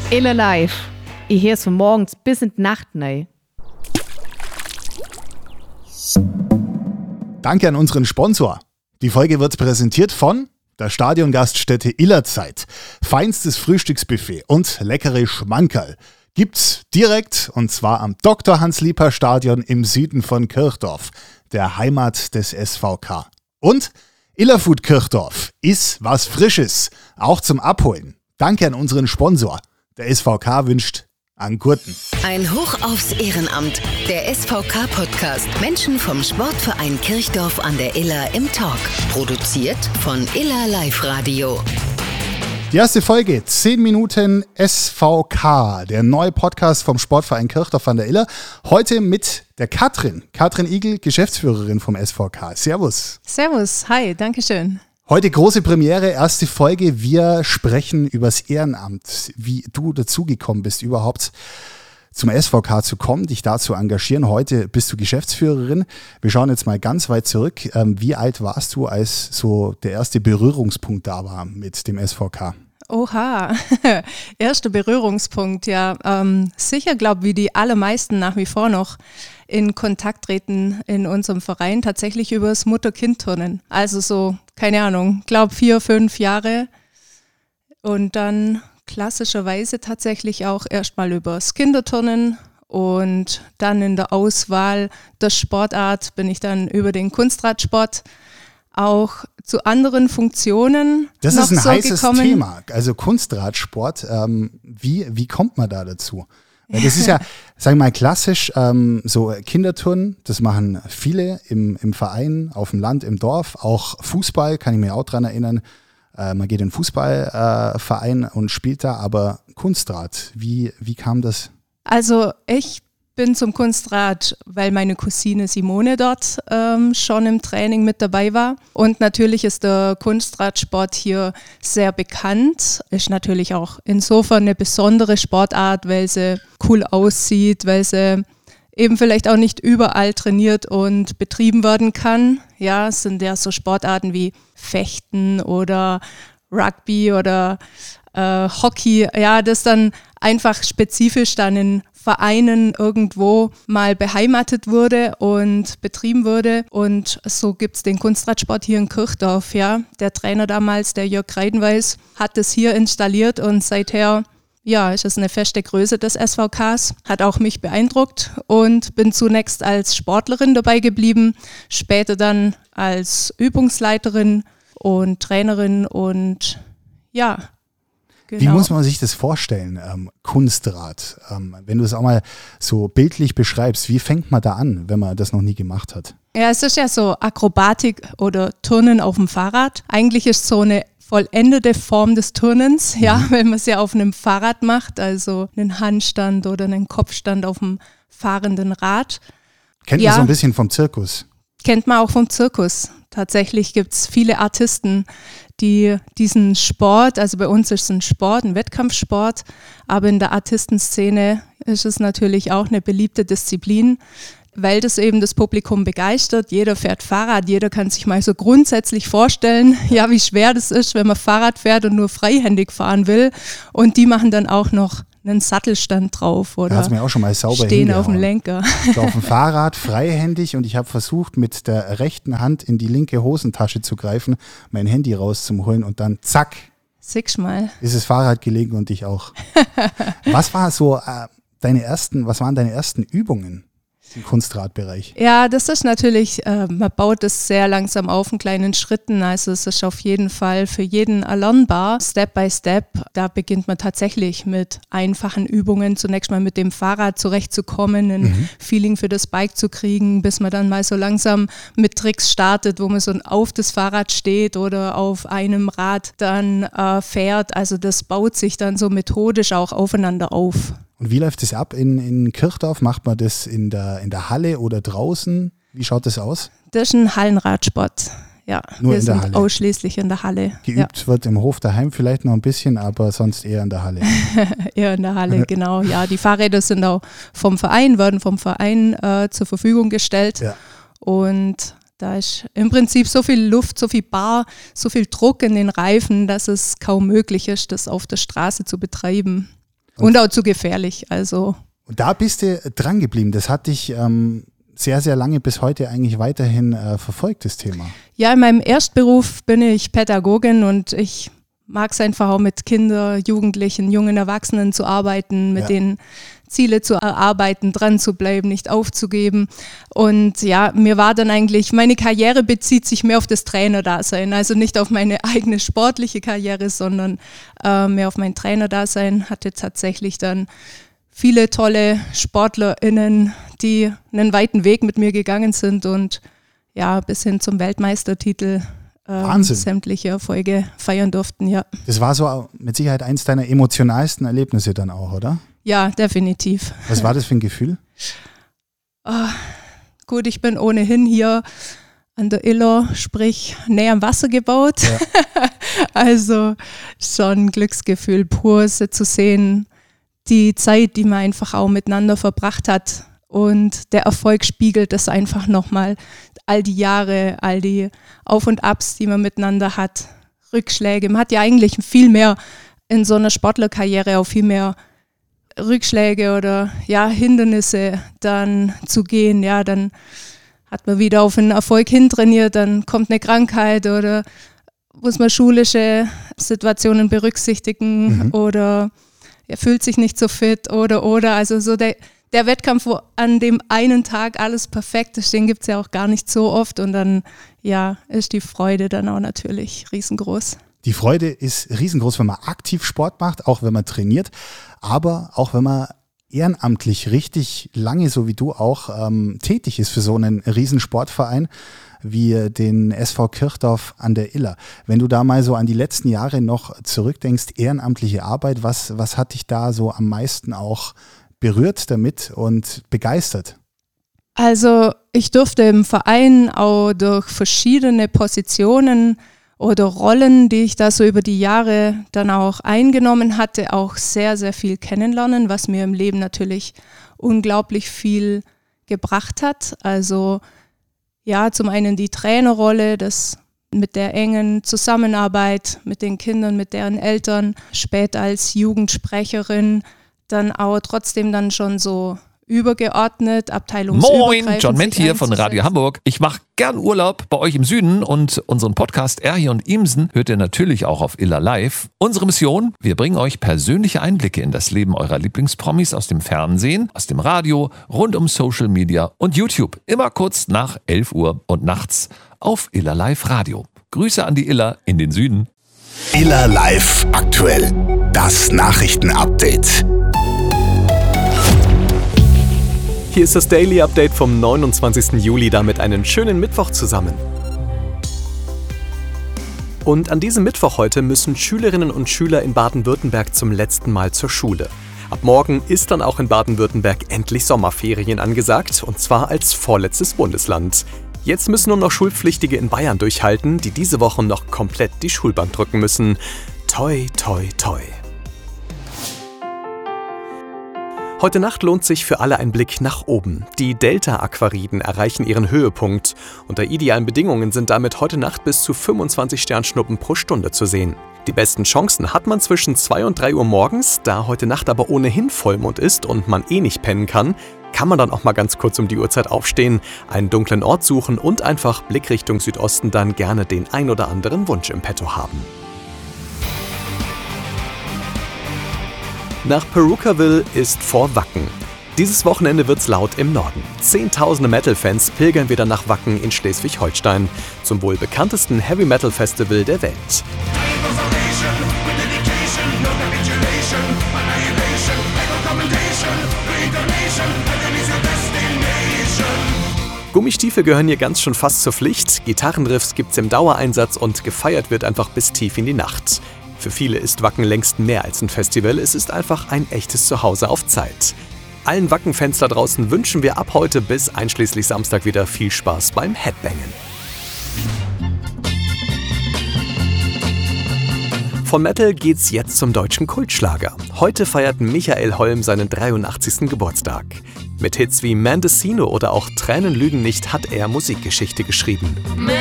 Iller live. Ich hör's von morgens bis in die Nacht rein. Danke an unseren Sponsor. Die Folge wird präsentiert von der Stadiongaststätte Illerzeit. Feinstes Frühstücksbuffet und leckere Schmankerl gibt's direkt, und zwar am Dr. Hans-Lieper-Stadion im Süden von Kirchdorf, der Heimat des SVK. Und Illerfood Kirchdorf ist was Frisches, auch zum Abholen. Danke an unseren Sponsor. Der SVK wünscht an Gurten. Ein Hoch aufs Ehrenamt. Der SVK-Podcast. Menschen vom Sportverein Kirchdorf an der Iller im Talk. Produziert von Iller Live Radio. Die erste Folge, 10 Minuten SVK, der neue Podcast vom Sportverein Kirchdorf an der Iller. Heute mit der Katrin Igel, Geschäftsführerin vom SVK. Servus. Servus, hi, danke schön. Heute große Premiere, erste Folge. Wir sprechen übers Ehrenamt, wie du dazugekommen bist, überhaupt zum SVK zu kommen, dich da zu engagieren. Heute bist du Geschäftsführerin. Wir schauen jetzt mal ganz weit zurück. Wie alt warst du, als so der erste Berührungspunkt da war mit dem SVK? Oha, erster Berührungspunkt, ja. Sicher, glaube ich, wie die allermeisten nach wie vor noch in Kontakt treten in unserem Verein, tatsächlich über das Mutter-Kind-Turnen. Also so, keine Ahnung, glaube 4, 5 Jahre und dann klassischerweise tatsächlich auch erstmal über das Kinderturnen und dann in der Auswahl der Sportart bin ich dann über den Kunstradsport auch zu anderen Funktionen Das noch ist ein so heißes gekommen. Thema, also Kunstradsport. Wie kommt man da dazu? Weil das ist ja, sagen wir mal, klassisch so Kinderturnen, das machen viele im Verein, auf dem Land, im Dorf. Auch Fußball, kann ich mir auch dran erinnern. Man geht in den Fußballverein und spielt da, aber Kunstrad, wie kam das? Also ich bin zum Kunstrad, weil meine Cousine Simone dort schon im Training mit dabei war. Und natürlich ist der Kunstradsport hier sehr bekannt. Ist natürlich auch insofern eine besondere Sportart, weil sie cool aussieht, weil sie eben vielleicht auch nicht überall trainiert und betrieben werden kann. Ja, es sind ja so Sportarten wie Fechten oder Rugby oder Hockey. Ja, das dann einfach spezifisch dann in Vereinen irgendwo mal beheimatet wurde und betrieben wurde. Und so gibt es den Kunstradsport hier in Kirchdorf. Ja. Der Trainer damals, der Jörg Reidenweis, hat es hier installiert und seither ist es eine feste Größe des SVKs. Hat auch mich beeindruckt und bin zunächst als Sportlerin dabei geblieben, später dann als Übungsleiterin und Trainerin und ja. Genau. Wie muss man sich das vorstellen, Kunstrad? Wenn du es auch mal so bildlich beschreibst, wie fängt man da an, wenn man das noch nie gemacht hat? Ja, es ist ja so Akrobatik oder Turnen auf dem Fahrrad. Eigentlich ist so eine vollendete Form des Turnens, wenn man es ja auf einem Fahrrad macht, also einen Handstand oder einen Kopfstand auf dem fahrenden Rad. Kennt man so ein bisschen vom Zirkus? Kennt man auch vom Zirkus. Tatsächlich gibt es viele Artisten, die diesen Sport, also bei uns ist es ein Sport, ein Wettkampfsport, aber in der Artistenszene ist es natürlich auch eine beliebte Disziplin, weil das eben das Publikum begeistert. Jeder fährt Fahrrad, jeder kann sich mal so grundsätzlich vorstellen, wie schwer das ist, wenn man Fahrrad fährt und nur freihändig fahren will. Und die machen dann auch noch einen Sattelstand drauf oder mir auch schon mal sauber stehen auf dem Lenker. Ich war auf dem Fahrrad freihändig und ich habe versucht, mit der rechten Hand in die linke Hosentasche zu greifen, mein Handy rauszuholen und dann zack, mal ist das Fahrrad gelegen und ich auch. Was waren deine ersten Übungen im Kunstradbereich? Ja, das ist natürlich, man baut es sehr langsam auf in kleinen Schritten, also es ist auf jeden Fall für jeden erlernbar, Step by Step. Da beginnt man tatsächlich mit einfachen Übungen, zunächst mal mit dem Fahrrad zurechtzukommen, ein Feeling für das Bike zu kriegen, bis man dann mal so langsam mit Tricks startet, wo man so auf das Fahrrad steht oder auf einem Rad dann fährt. Also das baut sich dann so methodisch auch aufeinander auf. Und wie läuft das ab in Kirchdorf? Macht man das in der Halle oder draußen? Wie schaut das aus? Das ist ein Hallenradsport. Ja, Nur wir in der sind Halle. Ausschließlich in der Halle. Geübt wird im Hof daheim vielleicht noch ein bisschen, aber sonst eher in der Halle. Eher in der Halle, genau. Ja, die Fahrräder sind auch werden vom Verein zur Verfügung gestellt. Ja. Und da ist im Prinzip so viel Luft, so viel Bar, so viel Druck in den Reifen, dass es kaum möglich ist, das auf der Straße zu betreiben. Und auch zu gefährlich. Also. Und da bist du dran geblieben. Das hat dich sehr, sehr lange bis heute eigentlich weiterhin verfolgt, das Thema. Ja, in meinem Erstberuf bin ich Pädagogin und ich mag es einfach auch mit Kindern, Jugendlichen, jungen Erwachsenen zu arbeiten, mit denen Ziele zu erarbeiten, dran zu bleiben, nicht aufzugeben. Und ja, mir war dann eigentlich, meine Karriere bezieht sich mehr auf das Trainerdasein, also nicht auf meine eigene sportliche Karriere, sondern mehr auf mein Trainerdasein. Hatte tatsächlich dann viele tolle SportlerInnen, die einen weiten Weg mit mir gegangen sind und ja, bis hin zum Weltmeistertitel sämtliche Erfolge feiern durften, ja. Das war so mit Sicherheit eins deiner emotionalsten Erlebnisse dann auch, oder? Ja, definitiv. Was war das für ein Gefühl? Gut, ich bin ohnehin hier an der Iller, sprich näher am Wasser gebaut. Ja. Also schon ein Glücksgefühl pur, sie zu sehen, die Zeit, die man einfach auch miteinander verbracht hat. Und der Erfolg spiegelt das einfach nochmal. All die Jahre, all die Auf- und Abs, die man miteinander hat, Rückschläge. Man hat ja eigentlich viel mehr in so einer Sportlerkarriere, auch viel mehr Rückschläge oder ja, Hindernisse dann zu gehen. Ja, dann hat man wieder auf einen Erfolg hintrainiert, dann kommt eine Krankheit oder muss man schulische Situationen berücksichtigen oder er fühlt sich nicht so fit oder. Also so der Wettkampf, wo an dem einen Tag alles perfekt ist, den gibt es ja auch gar nicht so oft und dann ja, ist die Freude dann auch natürlich riesengroß. Die Freude ist riesengroß, wenn man aktiv Sport macht, auch wenn man trainiert, aber auch wenn man ehrenamtlich richtig lange, so wie du auch, tätig ist für so einen Riesensportverein wie den SV Kirchdorf an der Iller. Wenn du da mal so an die letzten Jahre noch zurückdenkst, ehrenamtliche Arbeit, was hat dich da so am meisten auch berührt damit und begeistert? Also ich durfte im Verein auch durch verschiedene Positionen oder Rollen, die ich da so über die Jahre dann auch eingenommen hatte, auch sehr, sehr viel kennenlernen, was mir im Leben natürlich unglaublich viel gebracht hat. Also ja, zum einen die Trainerrolle, das mit der engen Zusammenarbeit mit den Kindern, mit deren Eltern, später als Jugendsprecherin, dann auch trotzdem dann schon so übergeordnet, abteilungsübergreifend. Moin, John Ment hier von Radio Hamburg. Ich mache gern Urlaub bei euch im Süden und unseren Podcast Erhi und Imsen hört ihr natürlich auch auf Iller Live. Unsere Mission, wir bringen euch persönliche Einblicke in das Leben eurer Lieblingspromis aus dem Fernsehen, aus dem Radio, rund um Social Media und YouTube. Immer kurz nach 11 Uhr und nachts auf Iller Live Radio. Grüße an die Iller in den Süden. Iller Live aktuell. Das Nachrichtenupdate. Hier ist das Daily Update vom 29. Juli, damit einen schönen Mittwoch zusammen. Und an diesem Mittwoch heute müssen Schülerinnen und Schüler in Baden-Württemberg zum letzten Mal zur Schule. Ab morgen ist dann auch in Baden-Württemberg endlich Sommerferien angesagt, und zwar als vorletztes Bundesland. Jetzt müssen nur noch Schulpflichtige in Bayern durchhalten, die diese Woche noch komplett die Schulbank drücken müssen. Toi, toi, toi. Heute Nacht lohnt sich für alle ein Blick nach oben. Die Delta-Aquariden erreichen ihren Höhepunkt. Unter idealen Bedingungen sind damit heute Nacht bis zu 25 Sternschnuppen pro Stunde zu sehen. Die besten Chancen hat man zwischen 2 und 3 Uhr morgens, da heute Nacht aber ohnehin Vollmond ist und man nicht pennen kann man dann auch mal ganz kurz um die Uhrzeit aufstehen, einen dunklen Ort suchen und einfach Blickrichtung Südosten dann gerne den ein oder anderen Wunsch im Petto haben. Nach Perukaville ist vor Wacken. Dieses Wochenende wird's laut im Norden. Zehntausende Metal-Fans pilgern wieder nach Wacken in Schleswig-Holstein, zum wohl bekanntesten Heavy-Metal-Festival der Welt. Gummistiefel gehören hier ganz schon fast zur Pflicht, Gitarrenriffs gibt's im Dauereinsatz und gefeiert wird einfach bis tief in die Nacht. Für viele ist Wacken längst mehr als ein Festival, es ist einfach ein echtes Zuhause auf Zeit. Allen Wacken-Fans da draußen wünschen wir ab heute bis einschließlich Samstag wieder viel Spaß beim Headbangen. Vom Metal geht's jetzt zum deutschen Kultschlager. Heute feiert Michael Holm seinen 83. Geburtstag. Mit Hits wie Mendocino oder auch Tränen lügen nicht hat er Musikgeschichte geschrieben.